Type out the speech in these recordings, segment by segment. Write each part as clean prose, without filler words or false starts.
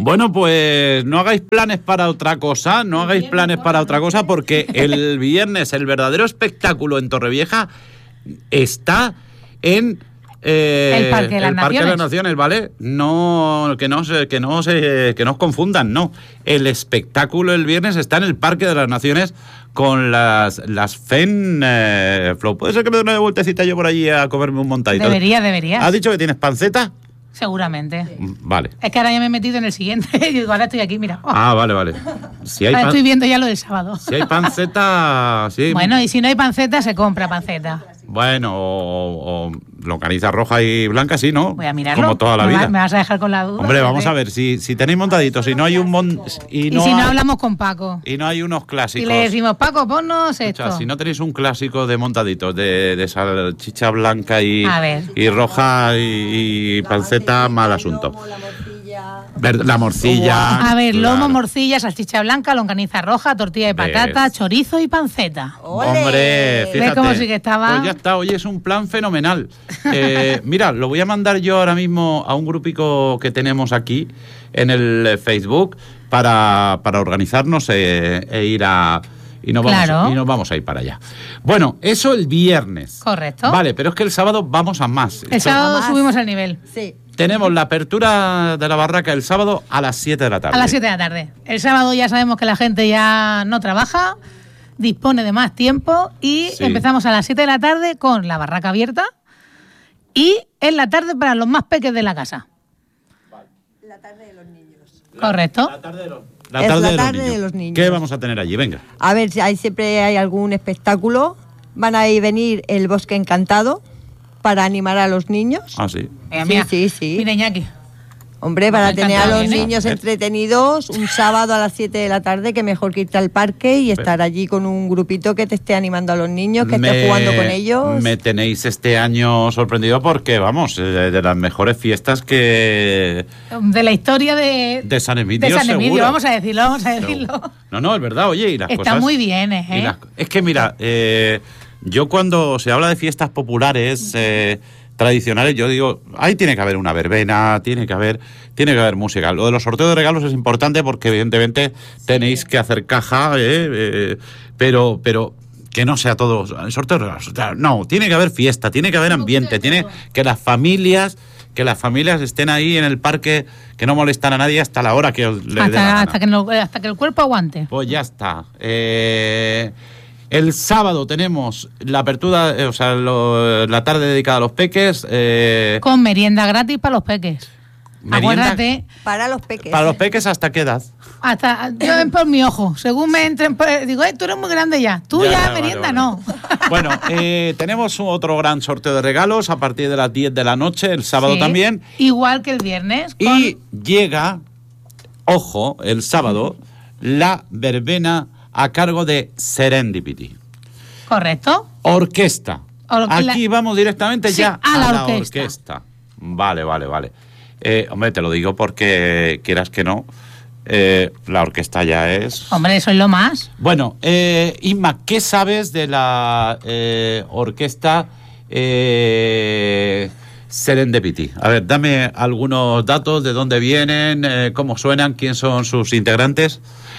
Bueno, pues no hagáis planes para otra cosa, porque el viernes el verdadero espectáculo en Torrevieja está en el Parque de las Naciones, ¿vale? No, que no os confundan, no. El espectáculo el viernes está en el Parque de las Naciones con las Fen Flow. ¿Puede ser que me dé una vueltecita yo por allí a comerme un montadito? Deberías. ¿Has dicho que tienes panceta? Seguramente. Sí. Vale. Es que ahora ya me he metido en el siguiente. Y digo, ahora estoy aquí, mira. Vale. Ahora estoy viendo ya lo del sábado. Si hay panceta, sí. Bueno, y si no hay panceta, se compra panceta. Bueno, o longaniza roja y blanca, sí, ¿no? Voy a mirarlo. Como toda la vida. Me vas a dejar con la duda. Hombre, vamos a ver, si tenéis montaditos, si no hay un y si no hablamos con Paco. Y no hay unos clásicos. Y le decimos, Paco, ponnos esto. O sea, si no tenéis un clásico de montaditos, de salchicha blanca y roja y panceta, mal asunto. La morcilla. A ver, lomo, morcilla, salchicha blanca, longaniza roja, tortilla de patata, chorizo y panceta. Hombre, fíjate. ¿Ves cómo sí que estaba? Pues ya está, hoy es un plan fenomenal. Mira, lo voy a mandar yo ahora mismo a un grupico que tenemos aquí en el Facebook para organizarnos e ir a... Y nos vamos a ir para allá. Bueno, eso el viernes. Correcto. Vale, pero es que el sábado vamos a más. El sábado subimos el nivel. Sí. Tenemos la apertura de la barraca el sábado a las 7 de la tarde. A las 7 de la tarde. El sábado ya sabemos que la gente ya no trabaja, dispone de más tiempo y empezamos a las 7 de la tarde con la barraca abierta y en la tarde para los más peques de la casa. La tarde de los niños. Correcto. La tarde de los niños. ¿Qué vamos a tener allí? Venga. A ver, si siempre hay algún espectáculo. Van a venir el Bosque Encantado para animar a los niños. Ah, sí. Sí. Mira, Iñaki. Hombre, para tener a los niños entretenidos un sábado a las 7 de la tarde, que mejor que irte al parque y estar allí con un grupito que te esté animando a los niños, que esté jugando con ellos. Me tenéis este año sorprendido porque, vamos, de las mejores fiestas que... De la historia de San Emilio, de San Emilio, seguro. vamos a decirlo. No, es verdad, oye, y las Está cosas... muy bien, ¿eh? Es que, mira, yo cuando se habla de fiestas populares... tradicionales, yo digo, ahí tiene que haber una verbena, tiene que haber música. Lo de los sorteos de regalos es importante porque evidentemente tenéis que hacer caja, pero que no sea todo sorteo de regalos. No, tiene que haber fiesta, tiene que haber ambiente, tiene que las familias estén ahí en el parque, que no molestan a nadie hasta la hora que le dé la gana. Hasta que el cuerpo aguante. Pues ya está. El sábado tenemos la apertura, la tarde dedicada a los peques. Con merienda gratis para los peques. Acuérdate. Para los peques. ¿Para los peques hasta qué edad? Yo ven por mi ojo. Según me entren, digo, tú eres muy grande ya. Tú ya merienda vale. No. Bueno, tenemos otro gran sorteo de regalos a partir de las 10 de la noche, el sábado también. Igual que el viernes. Y llega, ojo, el sábado, la verbena a cargo de Serendipity. Correcto. Orquesta. Aquí vamos directamente ya a la orquesta. Vale. Hombre, te lo digo porque quieras que no, la orquesta ya es... Hombre, eso es lo más. Bueno, Inma, ¿qué sabes de la orquesta Serendipity? A ver, dame algunos datos de dónde vienen, cómo suenan, quién son sus integrantes.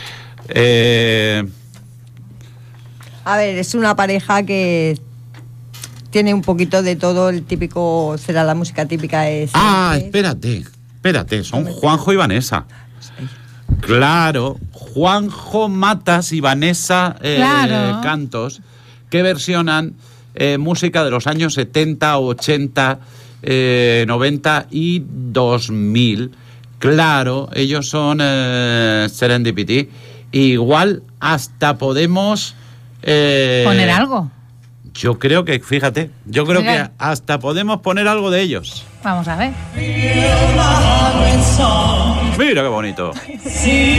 A ver, es una pareja que tiene un poquito de todo, el típico, será la música típica de... Espérate, son Juanjo y Vanessa. Claro, Juanjo Matas y Vanessa Cantos, que versionan música de los años 70, 80, 90 y 2000. Claro, ellos son Serendipity. Igual hasta podemos... ¿poner algo? Yo creo que, fíjate, que hasta podemos poner algo de ellos. Vamos a ver. Mira qué bonito.